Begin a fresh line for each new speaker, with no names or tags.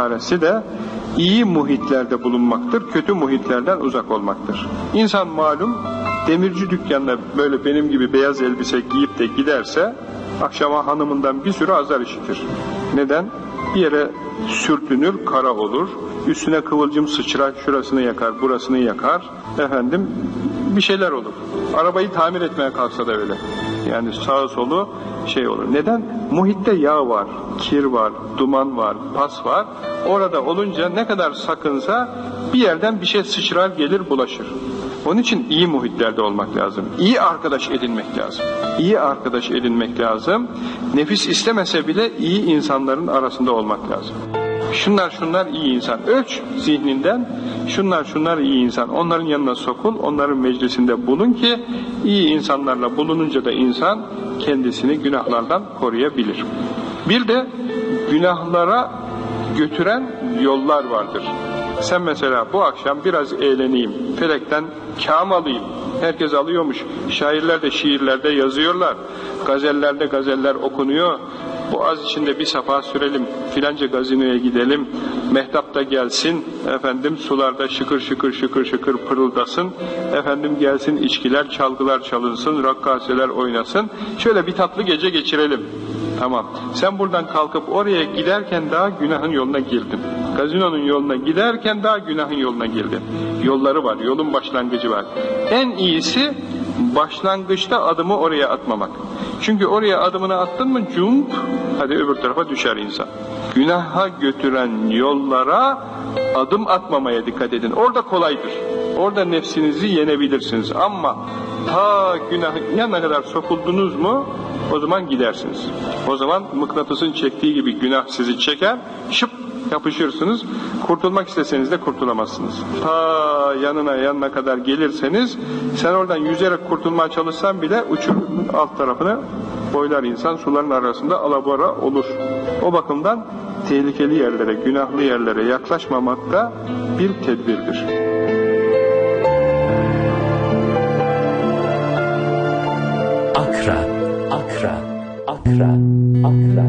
çaresi de iyi muhitlerde bulunmaktır, kötü muhitlerden uzak olmaktır. İnsan malum demirci dükkanına böyle benim gibi beyaz elbise giyip de giderse akşama hanımından bir sürü azar işitir. Neden? Bir yere sürtünür, kara olur, üstüne kıvılcım sıçrar, şurasını yakar, burasını yakar, bir şeyler olur. Arabayı tamir etmeye kalksa da öyle. Yani sağı solu şey olur. Neden? Muhitte yağ var, kir var, duman var, pas var. Orada olunca ne kadar sakınsa bir yerden bir şey sıçrar, gelir, bulaşır. Onun için iyi muhitlerde olmak lazım. İyi arkadaş edinmek lazım. İyi arkadaş edinmek lazım. Nefis istemese bile iyi insanların arasında olmak lazım. Şunlar iyi insan. Ölç zihninden, şunlar iyi insan. Onların yanına sokul, onların meclisinde bulun ki iyi insanlarla bulununca da insan kendisini günahlardan koruyabilir. Bir de günahlara götüren yollar vardır. Sen mesela bu akşam biraz eğleneyim, felekten kâm alayım. Herkes alıyormuş. Şairler de şiirlerde yazıyorlar. Gazellerde gazeller okunuyor. Boğaz içinde bir safa sürelim, filanca gazinoya gidelim, mehtap da gelsin, sularda şıkır şıkır pırıldasın, gelsin içkiler, çalgılar çalınsın, rakkaseler oynasın, şöyle bir tatlı gece geçirelim. Tamam, sen buradan kalkıp oraya giderken daha günahın yoluna girdin. Gazinonun yoluna giderken daha günahın yoluna girdin. Yolları var, yolun başlangıcı var. En iyisi başlangıçta adımı oraya atmamak. Çünkü oraya adımını attın mı hadi öbür tarafa düşer insan. Günaha götüren yollara adım atmamaya dikkat edin. Orada kolaydır. Orada nefsinizi yenebilirsiniz. Ama ta günahın yanına kadar sokuldunuz mu o zaman gidersiniz. O zaman mıknatısın çektiği gibi günah sizi çeker, şıp yapışırsınız. Kurtulmak isteseniz de kurtulamazsınız. Ta yanına kadar gelirseniz sen oradan yüzerek kurtulmaya çalışsan bile uçurumun alt tarafını boylar insan, suların arasında alabora olur. O bakımdan tehlikeli yerlere, günahlı yerlere yaklaşmamak da bir tedbirdir.
Akra